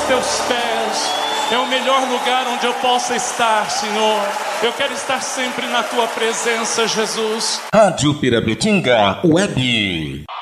teus pés é o melhor lugar onde eu possa estar, Senhor. Eu quero estar sempre na tua presença, Jesus. Rádio Pirabetinga Web.